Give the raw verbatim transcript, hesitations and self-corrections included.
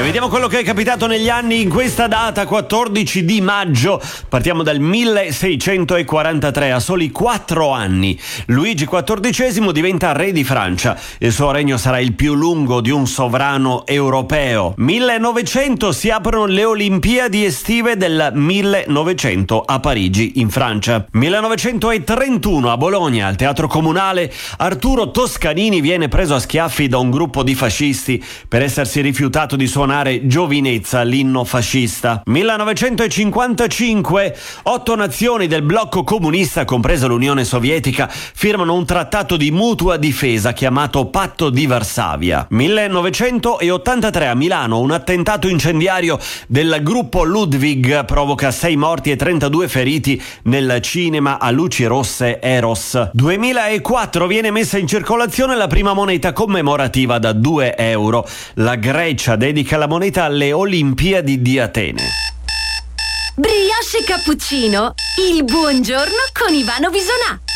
vediamo quello che è capitato negli anni in questa data, quattordici di maggio. Partiamo dal milleseicentoquarantatré, a soli quattro anni. Luigi quattordicesimo diventa re di Francia. Il suo regno sarà il più lungo di un sovrano europeo. millenovecento, si aprono le Olimpiadi estive del millenovecento a Parigi, in Francia. millenovecentotrentuno, a Bologna, al Teatro Comunale, Arturo Toscanini viene preso a schiaffi da un gruppo di fascisti per essersi rifiutato di suonare Giovinezza, l'inno fascista. millenovecentocinquantacinque, otto nazioni del blocco comunista, compresa l'Unione Sovietica, firmano un trattato di mutua difesa chiamato Patto di Varsavia. millenovecentottantatré, a Milano, un attentato incendiario del gruppo Ludwig provoca sei morti e trentadue feriti nel cinema a luci rosse Eros. duemilaquattro, viene messa in circolazione la prima moneta commemorativa da due euro. La Grecia dedica la moneta alle Olimpiadi di Atene. Brioche e cappuccino, il buongiorno con Ivano Bisonà.